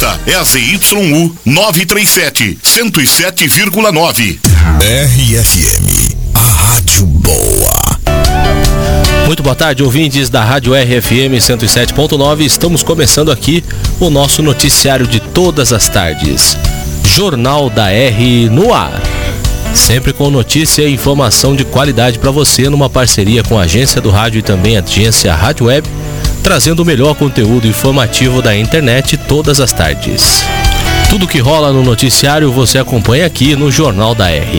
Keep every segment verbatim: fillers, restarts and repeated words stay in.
Essa é a Z Y U novecentos e trinta e sete, cento e sete vírgula nove. R F M, a rádio boa. Muito boa tarde, ouvintes da Rádio R F M cento e sete ponto nove. Estamos começando aqui o nosso noticiário de todas as tardes. Jornal da R no ar. Sempre com notícia e informação de qualidade para você, numa parceria com a Agência do Rádio e também a Agência Rádio Web, trazendo o melhor conteúdo informativo da internet todas as tardes. Tudo que rola no noticiário você acompanha aqui no Jornal da R.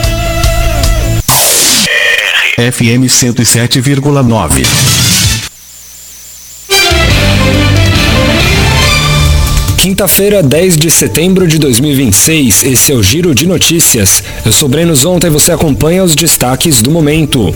F M cento e sete vírgula nove. Quinta-feira, dez de setembro de dois mil e vinte e seis, esse é o Giro de Notícias. Eu sou Breno Zonta e você acompanha os destaques do momento.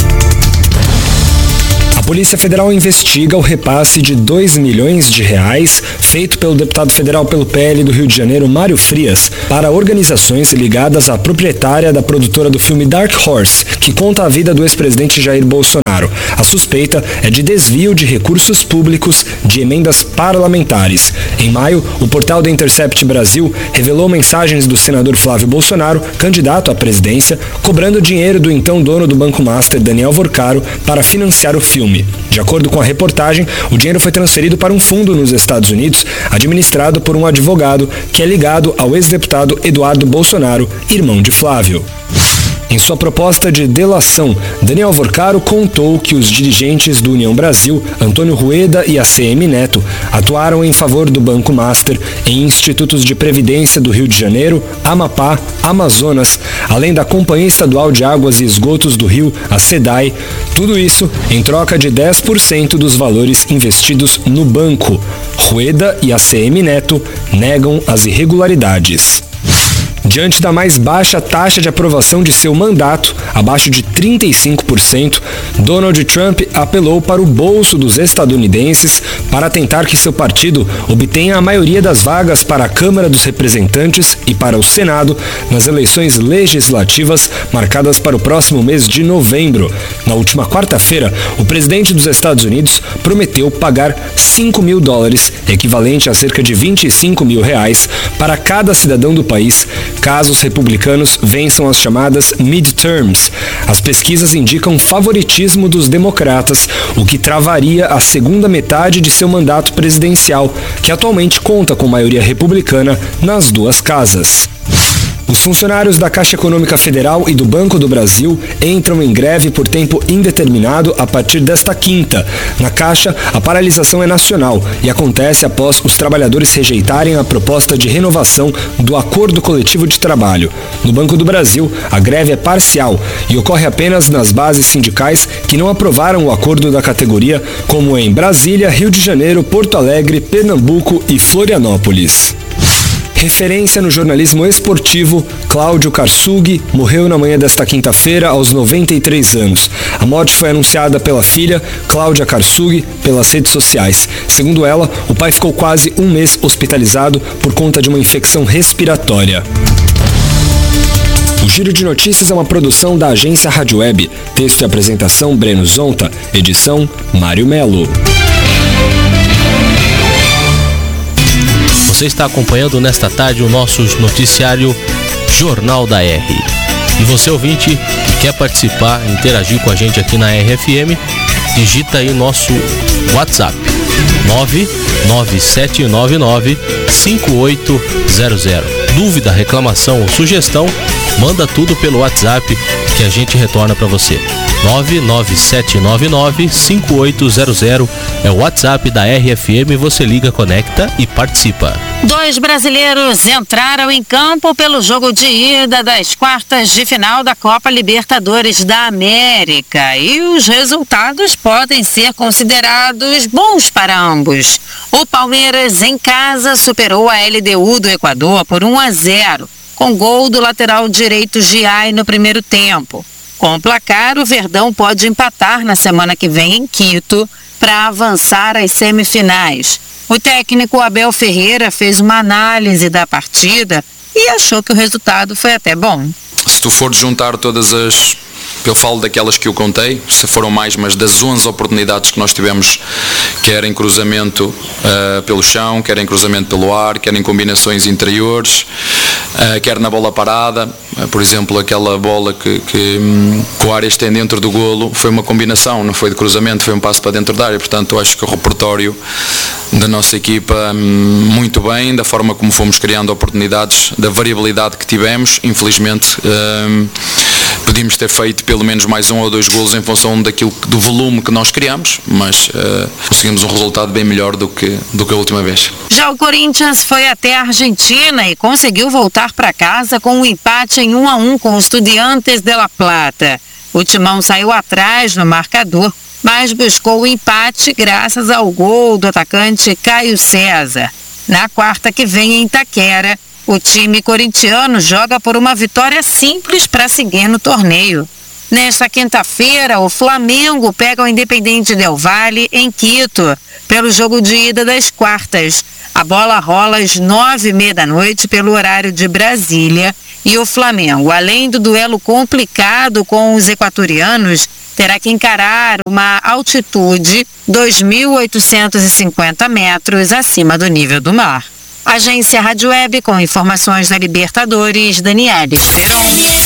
A Polícia Federal investiga o repasse de dois milhões de reais feito pelo deputado federal pelo P L do Rio de Janeiro, Mário Frias, para organizações ligadas à proprietária da produtora do filme Dark Horse, que conta a vida do ex-presidente Jair Bolsonaro. A suspeita é de desvio de recursos públicos de emendas parlamentares. Em maio, o portal The Intercept Brasil revelou mensagens do senador Flávio Bolsonaro, candidato à presidência, cobrando dinheiro do então dono do Banco Master, Daniel Vorcaro, para financiar o filme. De acordo com a reportagem, o dinheiro foi transferido para um fundo nos Estados Unidos, administrado por um advogado que é ligado ao ex-deputado Eduardo Bolsonaro, irmão de Flávio. Em sua proposta de delação, Daniel Vorcaro contou que os dirigentes do União Brasil, Antônio Rueda e A C M Neto, atuaram em favor do Banco Master em institutos de previdência do Rio de Janeiro, Amapá, Amazonas, além da Companhia Estadual de Águas e Esgotos do Rio, a SEDAI, tudo isso em troca de dez por cento dos valores investidos no banco. Rueda e A C M Neto negam as irregularidades. Diante da mais baixa taxa de aprovação de seu mandato, abaixo de trinta e cinco por cento, Donald Trump apelou para o bolso dos estadunidenses para tentar que seu partido obtenha a maioria das vagas para a Câmara dos Representantes e para o Senado nas eleições legislativas marcadas para o próximo mês de novembro. Na última quarta-feira, o presidente dos Estados Unidos prometeu pagar cinco mil dólares, equivalente a cerca de vinte e cinco mil reais, para cada cidadão do país, caso os republicanos vençam as chamadas midterms. As pesquisas indicam favoritismo dos democratas, o que travaria a segunda metade de seu mandato presidencial, que atualmente conta com maioria republicana nas duas casas. Os funcionários da Caixa Econômica Federal e do Banco do Brasil entram em greve por tempo indeterminado a partir desta quinta. Na Caixa, a paralisação é nacional e acontece após os trabalhadores rejeitarem a proposta de renovação do Acordo Coletivo de Trabalho. No Banco do Brasil, a greve é parcial e ocorre apenas nas bases sindicais que não aprovaram o acordo da categoria, como em Brasília, Rio de Janeiro, Porto Alegre, Pernambuco e Florianópolis. Referência no jornalismo esportivo, Cláudio Karsug morreu na manhã desta quinta-feira aos noventa e três anos. A morte foi anunciada pela filha, Cláudia Karsug, pelas redes sociais. Segundo ela, o pai ficou quase um mês hospitalizado por conta de uma infecção respiratória. O Giro de Notícias é uma produção da Agência Rádio Web. Texto e apresentação, Breno Zonta. Edição, Mário Melo. Você está acompanhando nesta tarde o nosso noticiário Jornal da R. E você, ouvinte, que quer participar, interagir com a gente aqui na R F M, digita aí nosso WhatsApp nove nove sete nove nove cinco oito zero zero. Dúvida, reclamação ou sugestão, manda tudo pelo WhatsApp que a gente retorna para você. nove nove sete nove nove cinco oito zero zero é o WhatsApp da R F M, você liga, conecta e participa. Dois brasileiros entraram em campo pelo jogo de ida das quartas de final da Copa Libertadores da América e os resultados podem ser considerados bons para ambos. O Palmeiras em casa superou a L D U do Equador por um a zero, com gol do lateral direito Giai no primeiro tempo. Com o placar, o Verdão pode empatar na semana que vem em Quito para avançar às semifinais. O técnico Abel Ferreira fez uma análise da partida e achou que o resultado foi até bom. Se tu for juntar todas as, Eu falo daquelas que eu contei, se foram mais, mas das onze oportunidades que nós tivemos, quer em cruzamento uh, pelo chão, quer em cruzamento pelo ar, quer em combinações interiores, uh, quer na bola parada, uh, por exemplo, aquela bola que, que, um, que o Arias tem dentro do golo, foi uma combinação, não foi de cruzamento, foi um passo para dentro da área. Portanto, eu acho que o repertório da nossa equipa, um, muito bem, da forma como fomos criando oportunidades, da variabilidade que tivemos. Infelizmente, um, podíamos ter feito pelo menos mais um ou dois golos em função daquilo, do volume que nós criamos, mas uh, conseguimos um resultado bem melhor do que, do que a última vez. Já o Corinthians foi até a Argentina e conseguiu voltar para casa com um empate em um a um com o Estudiantes de La Plata. O Timão saiu atrás no marcador, mas buscou o empate graças ao gol do atacante Caio César. Na quarta que vem em Itaquera, o time corintiano joga por uma vitória simples para seguir no torneio. Nesta quinta-feira, o Flamengo pega o Independente Del Valle em Quito, pelo jogo de ida das quartas. A bola rola às nove e meia da noite pelo horário de Brasília e o Flamengo, além do duelo complicado com os equatorianos, terá que encarar uma altitude dois mil oitocentos e cinquenta metros acima do nível do mar. Agência Rádio Web com informações da Libertadores, Daniela Esperon.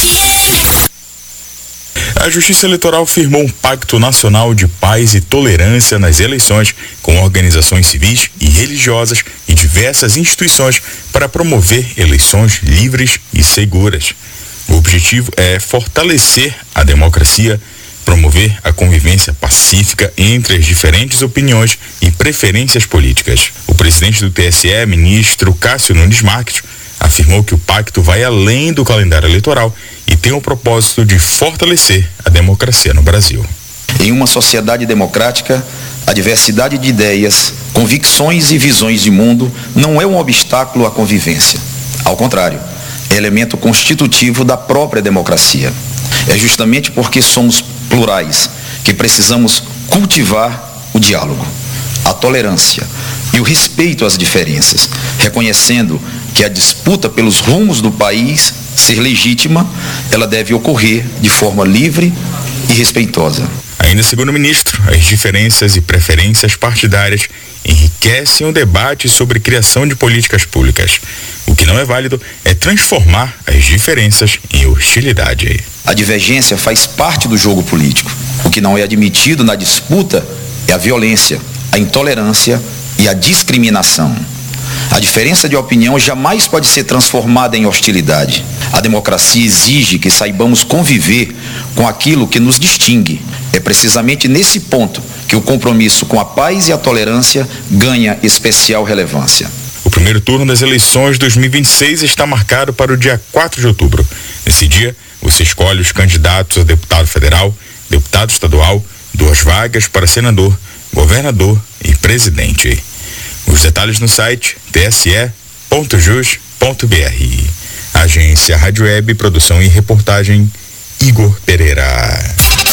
A Justiça Eleitoral firmou um pacto nacional de paz e tolerância nas eleições com organizações civis e religiosas e diversas instituições para promover eleições livres e seguras. O objetivo é fortalecer a democracia, promover a convivência pacífica entre as diferentes opiniões e preferências políticas. O presidente do T S E, ministro Cássio Nunes Marques, afirmou que o pacto vai além do calendário eleitoral e tem o propósito de fortalecer a democracia no Brasil. Em uma sociedade democrática, a diversidade de ideias, convicções e visões de mundo não é um obstáculo à convivência. Ao contrário, é elemento constitutivo da própria democracia. É justamente porque somos plurais que precisamos cultivar o diálogo, a tolerância e o respeito às diferenças, reconhecendo que a disputa pelos rumos do país ser legítima, ela deve ocorrer de forma livre e respeitosa. Ainda segundo o ministro, as diferenças e preferências partidárias enriquecem o debate sobre criação de políticas públicas. O que não é válido é transformar as diferenças em hostilidade. A divergência faz parte do jogo político. O que não é admitido na disputa é a violência, a intolerância e a discriminação. A diferença de opinião jamais pode ser transformada em hostilidade. A democracia exige que saibamos conviver com aquilo que nos distingue. É precisamente nesse ponto que o compromisso com a paz e a tolerância ganha especial relevância. O primeiro turno das eleições de dois mil e vinte e seis está marcado para o dia quatro de outubro. Nesse dia, você escolhe os candidatos a deputado federal, deputado estadual, duas vagas para senador, governador e presidente. Os detalhes no site t s e ponto jus ponto b r. Agência Rádio Web, produção e reportagem, Igor Pereira.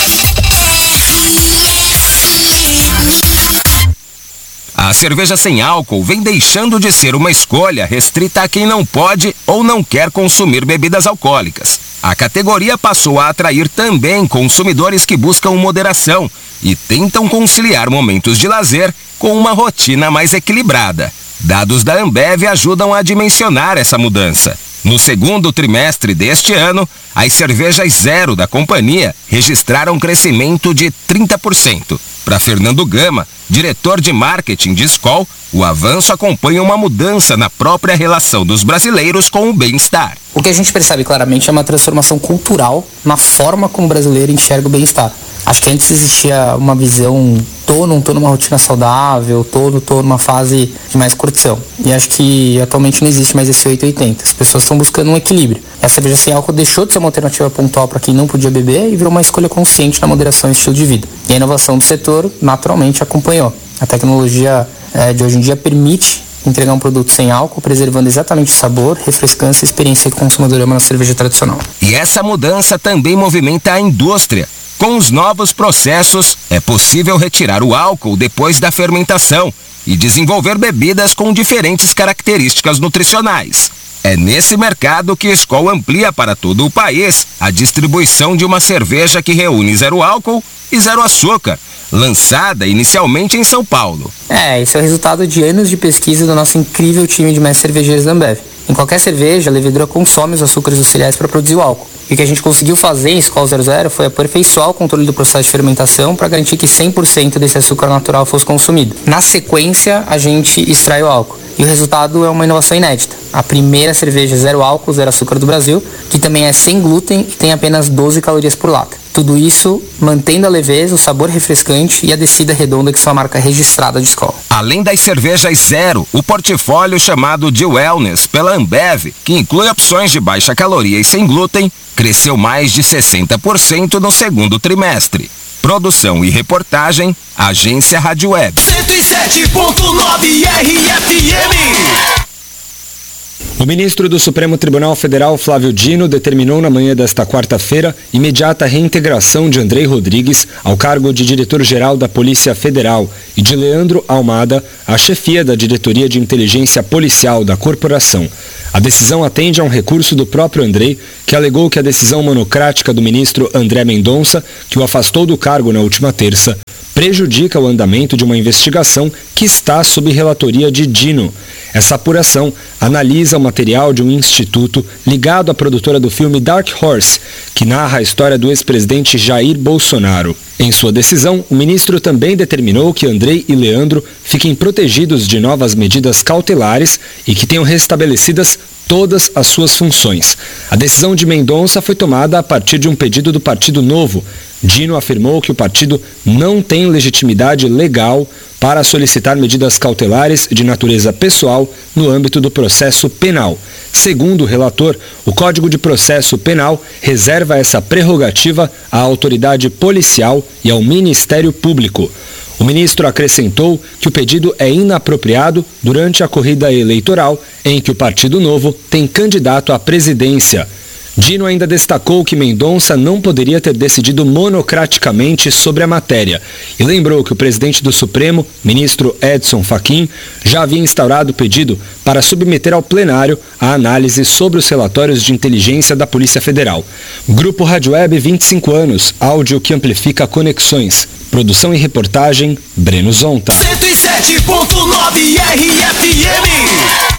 A cerveja sem álcool vem deixando de ser uma escolha restrita a quem não pode ou não quer consumir bebidas alcoólicas. A categoria passou a atrair também consumidores que buscam moderação e tentam conciliar momentos de lazer com uma rotina mais equilibrada. Dados da Ambev ajudam a dimensionar essa mudança. No segundo trimestre deste ano, as cervejas zero da companhia registraram um crescimento de trinta por cento. Para Fernando Gama, diretor de marketing de Skol, o avanço acompanha uma mudança na própria relação dos brasileiros com o bem-estar. O que a gente percebe claramente é uma transformação cultural na forma como o brasileiro enxerga o bem-estar. Acho que antes existia uma visão, tô, não tô numa rotina saudável, tô, não tô numa fase de mais curtição. E acho que atualmente não existe mais esse oito oitenta. As pessoas estão buscando um equilíbrio. E a cerveja sem álcool deixou de ser uma alternativa pontual para quem não podia beber e virou uma escolha consciente na moderação e estilo de vida. E a inovação do setor naturalmente acompanhou. A tecnologia é, de hoje em dia permite entregar um produto sem álcool, preservando exatamente o sabor, refrescância e experiência que o consumidor ama na cerveja tradicional. E essa mudança também movimenta a indústria. Com os novos processos, é possível retirar o álcool depois da fermentação e desenvolver bebidas com diferentes características nutricionais. É nesse mercado que a Skol amplia para todo o país a distribuição de uma cerveja que reúne zero álcool e zero açúcar, lançada inicialmente em São Paulo. É, esse é o resultado de anos de pesquisa do nosso incrível time de mestres cervejeiros da Ambev. Em qualquer cerveja, a levedura consome os açúcares dos cereais para produzir o álcool. E o que a gente conseguiu fazer em Skol zero zero foi aperfeiçoar o controle do processo de fermentação para garantir que cem por cento desse açúcar natural fosse consumido. Na sequência, a gente extrai o álcool. E o resultado é uma inovação inédita. A primeira cerveja zero álcool, zero açúcar do Brasil, que também é sem glúten e tem apenas doze calorias por lata. Tudo isso mantendo a leveza, o sabor refrescante e a descida redonda que são a marca registrada de Skol. Além das cervejas zero, o portfólio chamado de Wellness pela Ambev, que inclui opções de baixa caloria e sem glúten, cresceu mais de sessenta por cento no segundo trimestre. Produção e reportagem, Agência Rádio Web. cento e sete ponto nove R F M. O ministro do Supremo Tribunal Federal, Flávio Dino, determinou na manhã desta quarta-feira imediata reintegração de Andrei Rodrigues ao cargo de diretor-geral da Polícia Federal e de Leandro Almada à chefia da Diretoria de Inteligência Policial da corporação. A decisão atende a um recurso do próprio Andrei, que alegou que a decisão monocrática do ministro André Mendonça, que o afastou do cargo na última terça, prejudica o andamento de uma investigação que está sob relatoria de Dino. Essa apuração analisa o material de um instituto ligado à produtora do filme Dark Horse, que narra a história do ex-presidente Jair Bolsonaro. Em sua decisão, o ministro também determinou que Andrei e Leandro fiquem protegidos de novas medidas cautelares e que tenham restabelecidas todas as suas funções. A decisão de Mendonça foi tomada a partir de um pedido do Partido Novo. Dino afirmou que o partido não tem legitimidade legal para solicitar medidas cautelares de natureza pessoal no âmbito do processo penal. Segundo o relator, o Código de Processo Penal reserva essa prerrogativa à autoridade policial e ao Ministério Público. O ministro acrescentou que o pedido é inapropriado durante a corrida eleitoral em que o Partido Novo tem candidato à presidência. Dino ainda destacou que Mendonça não poderia ter decidido monocraticamente sobre a matéria e lembrou que o presidente do Supremo, ministro Edson Fachin, já havia instaurado o pedido para submeter ao plenário a análise sobre os relatórios de inteligência da Polícia Federal. Grupo Rádio Web, vinte e cinco anos, áudio que amplifica conexões. Produção e reportagem, Breno Zonta. cento e sete ponto nove R F M.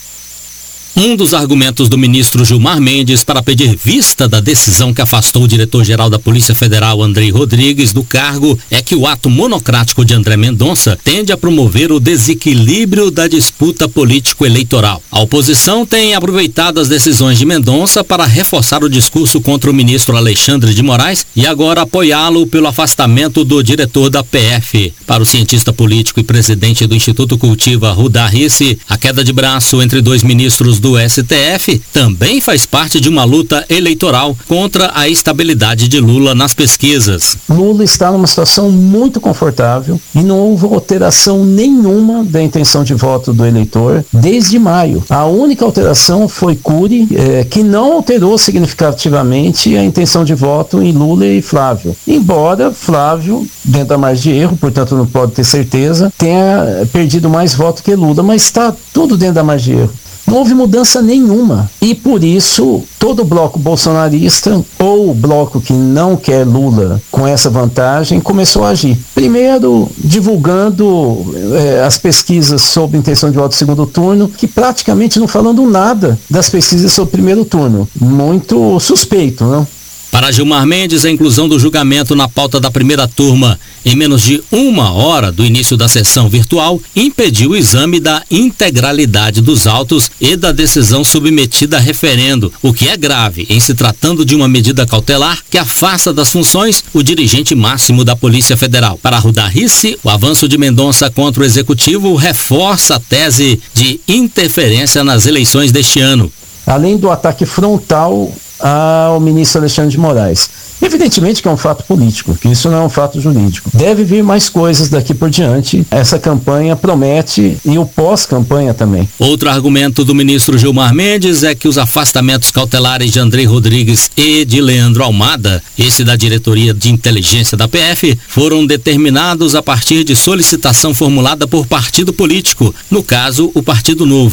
Um dos argumentos do ministro Gilmar Mendes para pedir vista da decisão que afastou o diretor-geral da Polícia Federal, Andrei Rodrigues, do cargo é que o ato monocrático de André Mendonça tende a promover o desequilíbrio da disputa político-eleitoral. A oposição tem aproveitado as decisões de Mendonça para reforçar o discurso contra o ministro Alexandre de Moraes e agora apoiá-lo pelo afastamento do diretor da P F. Para o cientista político e presidente do Instituto Cultiva, Rudá Rissi, a queda de braço entre dois ministros do do S T F também faz parte de uma luta eleitoral contra a estabilidade de Lula nas pesquisas. Lula está numa situação muito confortável e não houve alteração nenhuma da intenção de voto do eleitor desde maio. A única alteração foi Cury, é, que não alterou significativamente a intenção de voto em Lula e Flávio. Embora Flávio, dentro da margem de erro, portanto não pode ter certeza, tenha perdido mais voto que Lula, mas está tudo dentro da margem de erro. Não houve mudança nenhuma e por isso todo o bloco bolsonarista ou o bloco que não quer Lula com essa vantagem começou a agir. Primeiro, divulgando eh, as pesquisas sobre intenção de voto no segundo turno, que praticamente não falando nada das pesquisas sobre o primeiro turno. Muito suspeito, não? Para Gilmar Mendes, a inclusão do julgamento na pauta da primeira turma em menos de uma hora do início da sessão virtual impediu o exame da integralidade dos autos e da decisão submetida a referendo, o que é grave em se tratando de uma medida cautelar que afasta das funções o dirigente máximo da Polícia Federal. Para Rudá Rissi, o avanço de Mendonça contra o Executivo reforça a tese de interferência nas eleições deste ano. Além do ataque frontal ao ministro Alexandre de Moraes. Evidentemente que é um fato político, que isso não é um fato jurídico. Deve vir mais coisas daqui por diante. Essa campanha promete e o pós-campanha também. Outro argumento do ministro Gilmar Mendes é que os afastamentos cautelares de Andrei Rodrigues e de Leandro Almada, esse da diretoria de inteligência da P F, foram determinados a partir de solicitação formulada por partido político, no caso, o Partido Novo.